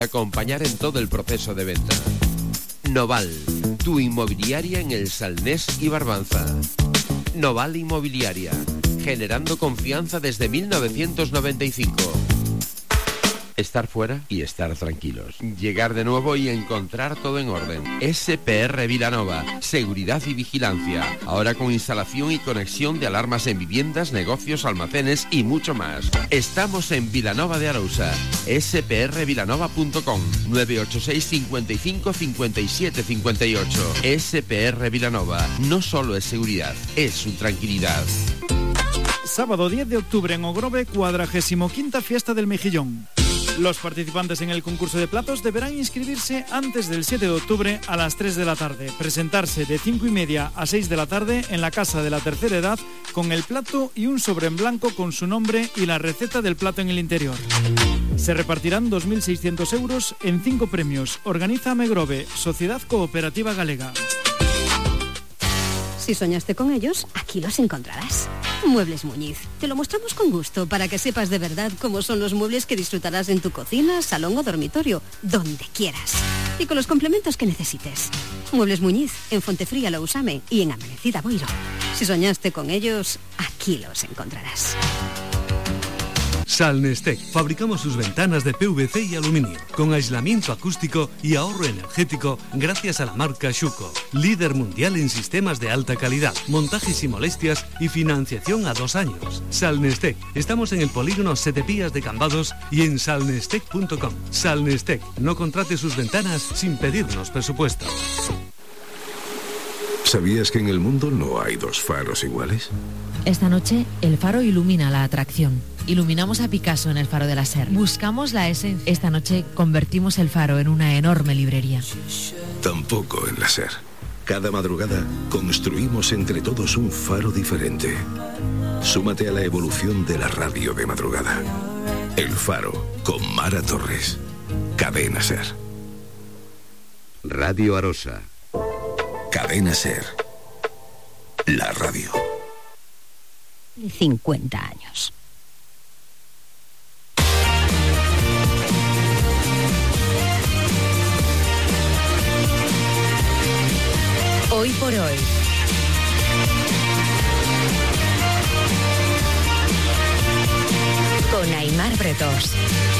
Acompañar en todo el proceso de venta. Noval, tu inmobiliaria en el Salnés y Barbanza. Noval Inmobiliaria, generando confianza desde 1995. Estar fuera y estar tranquilos. Llegar de nuevo y encontrar todo en orden. SPR Vilanova, seguridad y vigilancia. Ahora con instalación y conexión de alarmas en viviendas, negocios, almacenes y mucho más. Estamos en Vilanova de Arousa. sprvilanova.com 986 55 57 58. SPR Vilanova no solo es seguridad, es su tranquilidad. Sábado 10 de octubre en Ogrove, 45ª Fiesta del Mejillón. Los participantes en el concurso de platos deberán inscribirse antes del 7 de octubre a las 3 de la tarde. Presentarse de 5:30 a 6 de la tarde en la Casa de la Tercera Edad con el plato y un sobre en blanco con su nombre y la receta del plato en el interior. Se repartirán 2.600 euros en 5 premios. Organiza Megrove, Sociedad Cooperativa Galega. Si soñaste con ellos, aquí los encontrarás. Muebles Muñiz. Te lo mostramos con gusto para que sepas de verdad cómo son los muebles que disfrutarás en tu cocina, salón o dormitorio, donde quieras. Y con los complementos que necesites. Muebles Muñiz, en Fontefría Lousame y en Amanecida Boiro. Si soñaste con ellos, aquí los encontrarás. Salnestec. Fabricamos sus ventanas de PVC y aluminio, con aislamiento acústico y ahorro energético gracias a la marca Schuco, líder mundial en sistemas de alta calidad, montajes sin molestias y financiación a 2 años. Salnestec. Estamos en el polígono Setepías de Cambados y en salnestec.com. Salnestec. No contrate sus ventanas sin pedirnos presupuesto. ¿Sabías que en el mundo no hay 2 faros iguales? Esta noche, el faro ilumina la atracción. Iluminamos a Picasso en el faro de la SER. Buscamos la esencia. Esta noche convertimos el faro en una enorme librería. Tampoco en la SER. Cada madrugada construimos entre todos un faro diferente. Súmate a la evolución de la radio de madrugada. El Faro, con Mara Torres. Cadena SER. Radio Arosa. Cadena SER. La radio. 50 años. Hoy por hoy. Con Aimar Bretos.